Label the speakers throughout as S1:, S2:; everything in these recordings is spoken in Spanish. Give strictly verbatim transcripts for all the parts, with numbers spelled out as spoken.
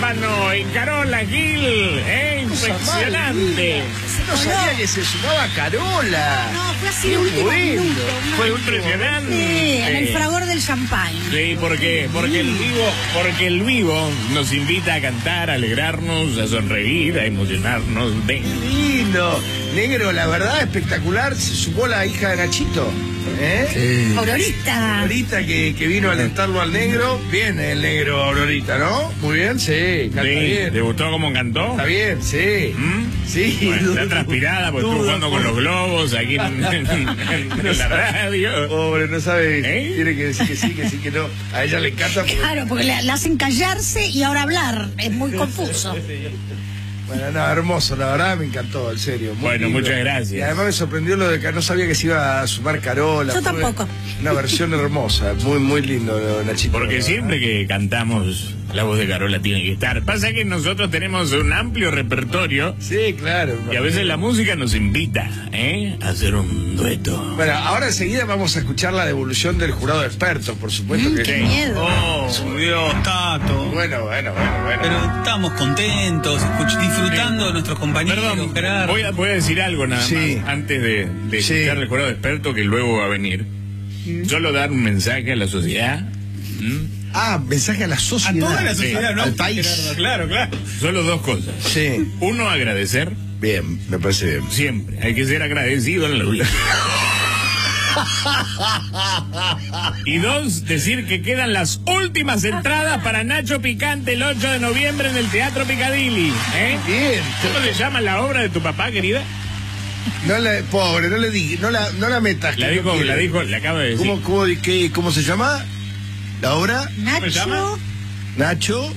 S1: hermano, y Carola Gil, ¿eh? Impresionante.
S2: No sabía que se sumaba Carola.
S3: No, fue así de último
S2: Bueno,
S3: minuto.
S1: Fue impresionante.
S3: Sí, en el fragor del champagne.
S1: Sí, ¿por qué? Porque el vivo, porque el vivo nos invita a cantar, a alegrarnos, a sonreír, a emocionarnos. Ven.
S2: Lindo. Negro, la verdad, espectacular. Se sumó la hija de Nachito. ¿Eh?
S4: Sí.
S3: Aurorita.
S2: Aurorita que, que vino a alentarlo al negro. Bien el negro, Aurorita, ¿no? Muy bien, sí, canta
S1: Sí,
S2: bien.
S1: ¿te gustó cómo cantó?
S2: Está bien, sí.
S1: ¿Mm?
S2: Sí.
S1: Bueno, está transpirada porque estuvo
S2: Dudo,
S1: jugando con los globos aquí en, en- en- en la radio.
S2: Pobre, no sabe.
S1: ¿Eh?
S2: Tiene que decir que sí, que sí, que no. A ella le encanta. Porque...
S3: Claro, porque le, le hacen callarse y ahora hablar. Es muy confuso.
S2: Bueno, no, hermoso, la verdad me encantó, en serio. Muy
S1: Bueno,
S2: lindo.
S1: muchas gracias.
S2: Y además me sorprendió lo de que no sabía que se iba a sumar Carola.
S3: Yo
S2: Fue
S3: tampoco.
S2: Una versión hermosa, muy, muy lindo, Nachito.
S1: Porque siempre que cantamos, la voz de Carola tiene que estar. Pasa que nosotros tenemos un amplio repertorio
S2: Sí, claro.
S1: y a veces la música nos invita, ¿eh? A hacer un dueto.
S2: Bueno, ahora enseguida vamos a escuchar la devolución del jurado de expertos, por supuesto
S3: Mm,
S2: que
S3: qué
S2: sí.
S3: miedo.
S4: Oh, Dios, Tato.
S2: Bueno, bueno, bueno, bueno.
S4: Pero estamos contentos, escuch- disfrutando de nuestros compañeros.
S1: Perdón,
S4: Gerardo.
S1: voy a, voy a decir algo nada
S2: Sí.
S1: más antes de, de
S2: Sí.
S1: escuchar el jurado de experto que luego va a venir. Solo dar un mensaje a la sociedad. ¿m?
S2: Ah, mensaje a la
S4: A
S2: sociedad.
S4: toda la sociedad,
S2: Sí,
S4: ¿no?
S2: al país.
S4: Gerardo, claro, claro.
S1: Solo dos cosas.
S2: Sí,
S1: Uno, agradecer.
S2: bien, me parece bien.
S1: Siempre. Hay que ser agradecido en la vida. Y dos, decir que quedan las últimas entradas para Nacho Picante el ocho de noviembre en el Teatro Picadilly. ¿Eh?
S2: Bien.
S1: ¿Cómo se llama la obra de tu papá, querida?
S2: No le, pobre, no le di, no la, no la metas.
S1: La
S2: que no
S1: dijo,
S2: quiere.
S1: la dijo, la acaba de decir.
S2: ¿Cómo, cómo, qué, ¿Cómo se llama? ¿La obra?
S1: se llama?
S3: Nacho.
S2: Nacho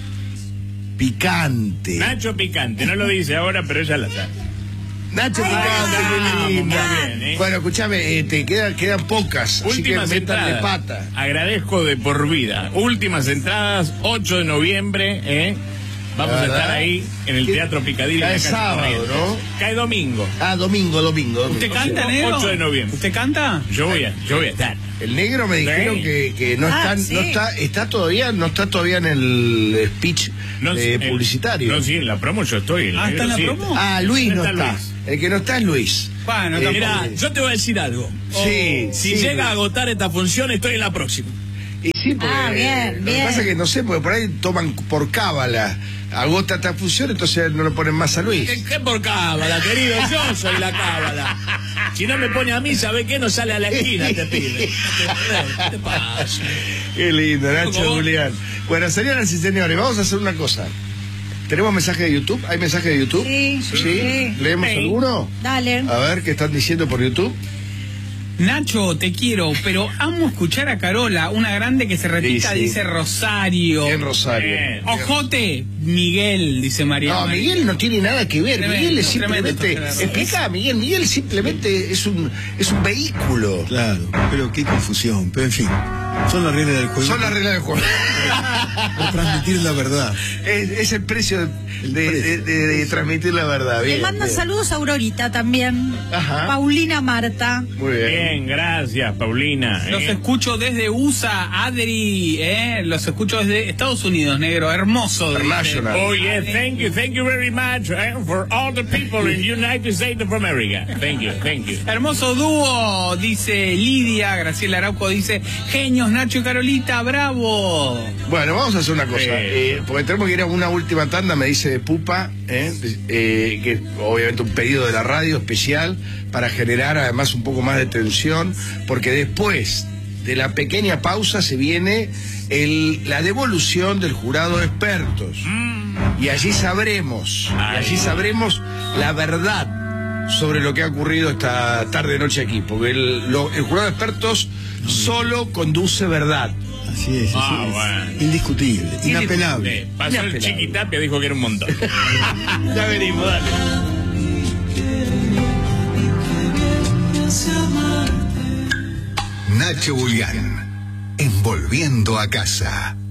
S2: Picante.
S1: Nacho Picante, no lo dice ahora, pero ella la sabe.
S2: Nacho
S3: Ay,
S2: Picante,
S1: vamos,
S2: qué linda.
S1: muy bien, ¿eh?
S2: Bueno, escúchame, eh, te quedan, quedan pocas.
S1: Últimas
S2: así que métanle
S1: entradas.
S2: pata.
S1: Agradezco de por vida. Últimas entradas, ocho de noviembre, ¿eh? Vamos a
S2: ¿Verdad?
S1: estar ahí en el
S2: ¿Qué?
S1: Teatro Picadilly.
S2: Cae
S1: en la calle
S2: sábado,
S1: Corrientes.
S2: ¿no?
S1: Cae domingo.
S2: Ah, domingo, domingo. domingo.
S4: ¿Usted canta,
S1: Sí.
S4: negro?
S1: ocho de noviembre.
S4: ¿Usted canta?
S1: Yo voy a, yo voy a estar.
S2: El negro me dijeron
S1: Sí.
S2: que, que no,
S3: Ah,
S2: están,
S3: sí.
S2: no está, está todavía, no está todavía en el speech
S1: No,
S2: eh,
S1: en-
S2: publicitario.
S1: No, sí, en la promo yo estoy. el
S4: Ah,
S1: negro
S4: ¿está en la
S1: sí.
S4: promo?
S2: Ah, Luis no
S1: Está
S2: está.
S1: Luis.
S2: El que no está es Luis.
S4: Bueno,
S2: Eh,
S4: tampoco.
S5: Mira, yo te voy a decir algo.
S2: Sí,
S5: Si
S2: sí,
S5: llega a
S2: Luis.
S5: agotar esta función, estoy en la próxima.
S2: Y sí, porque
S3: Ah, bien,
S2: lo que
S3: bien.
S2: pasa es que no sé, porque por ahí toman por cábala. Agota esta función, entonces no lo ponen más a Luis.
S5: ¿Qué, qué por cábala, querido? Yo soy la cábala. Si no me pone a mí, ¿sabe qué? No sale a la esquina, te pide. ¿Qué te pasa?
S2: Qué lindo, Nacho
S5: ¿Cómo?
S2: Julián. Bueno, señoras y señores, vamos a hacer una cosa. ¿Tenemos mensaje de YouTube? ¿Hay mensaje de YouTube?
S3: Sí, sí.
S2: ¿Leemos
S1: Sí.
S2: alguno?
S3: Dale.
S2: A ver, ¿qué están diciendo por YouTube?
S4: Nacho, te quiero, pero amo escuchar a Carola, una grande que se repita,
S2: Sí, sí.
S4: dice Rosario.
S2: En Rosario.
S1: Bien.
S4: Ojote, Miguel, dice María.
S2: No,
S4: María.
S2: Miguel no tiene nada que ver.
S4: Tremendo,
S2: Miguel es
S4: tremendo,
S2: simplemente.
S4: tremendo.
S2: Explica a Miguel. Miguel simplemente es un, es un vehículo.
S6: Claro, pero qué confusión. Pero en fin, son las reglas del juego.
S2: Son las reglas del juego.
S6: Para transmitir la verdad.
S2: es, es el precio de,
S6: El
S2: de-
S6: precio.
S2: de- de- de transmitir la verdad.
S3: Le
S2: Bien,
S3: mandan
S2: bien.
S3: saludos a Aurorita también.
S2: Ajá.
S3: Paulina Marta.
S2: Muy bien.
S1: Bien, gracias, Paulina.
S4: Los
S1: ¿eh?
S4: escucho desde U S A, Adri, ¿eh? Los escucho desde Estados Unidos, negro, hermoso. dice.
S2: International.
S1: Oh, yeah, thank you, thank you very much eh, for all the people in the United States of America. Thank you, thank you.
S4: Hermoso dúo, dice Lidia, Graciela Arauco dice, genios, Nacho y Carolita, bravo.
S2: Bueno, vamos a hacer una cosa.
S1: Sí.
S2: Eh, porque tenemos que ir a una última tanda, me dice Pupa, ¿eh? Eh, que es obviamente un pedido de la radio especial para generar además un poco más de tensión, porque después de la pequeña pausa se viene el, la devolución del jurado de expertos. Y allí sabremos, y allí sabremos la verdad sobre lo que ha ocurrido esta tarde noche aquí, porque el, lo- el jurado de expertos solo conduce verdad.
S6: Así es, así
S1: Ah,
S6: es.
S1: bueno.
S6: Indiscutible, inapelable.
S1: Sí, pasó el
S2: Inapelable.
S1: Chiquitapia, dijo que era un montón.
S2: Ya venimos, dale.
S7: Nacho Julián, envolviendo a casa.